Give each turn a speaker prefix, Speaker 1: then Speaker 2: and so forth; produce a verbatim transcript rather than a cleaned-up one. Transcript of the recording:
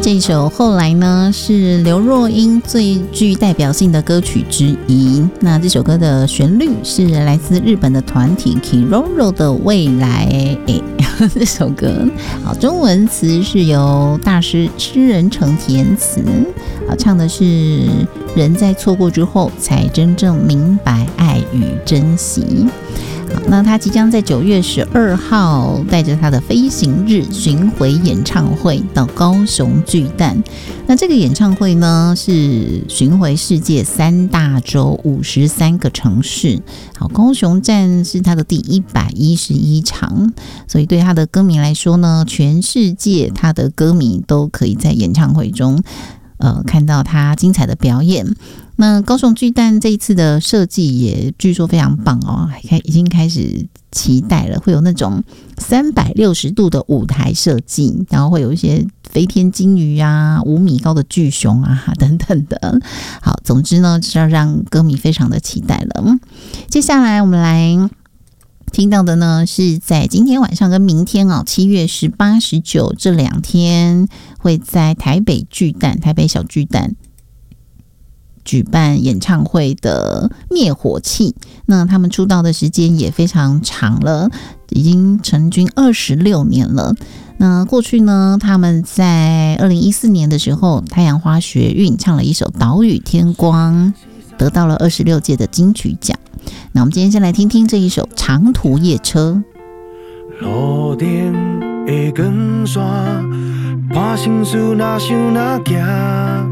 Speaker 1: 这首后来呢是刘若英最具代表性的歌曲之一。那这首歌的旋律是来自日本的团体 Kiroro 的未来。诶这首歌好，中文词是由大师诗人程填词，好，唱的是人在错过之后才真正明白爱与珍惜。好，那他即将在九月十二号带着他的飞行日巡回演唱会到高雄巨蛋。那这个演唱会呢是巡回世界三大洲五十三个城市。好，高雄站是他的第一百一十一场，所以对他的歌迷来说呢，全世界他的歌迷都可以在演唱会中呃看到他精彩的表演。那高雄巨蛋这一次的设计也据说非常棒哦，已经开始期待了，会有那种三百六十度的舞台设计，然后会有一些飞天金鱼啊、五米高的巨熊啊等等的。好，总之呢，就是要让歌迷非常的期待了。接下来我们来听到的呢，是在今天晚上跟明天哦，七月十八、十九这两天会在台北巨蛋、台北小巨蛋举办演唱会的灭火器。那他们出道的时间也非常长了，已经成军二十六年了。那过去呢，他们在二零一四年的时候，太阳花学运唱了一首《岛屿天光》，得到了二十六届的金曲奖。那我们今天先来听听这一首《长途夜车》。
Speaker 2: 路灯的光线，看心事哪想哪行。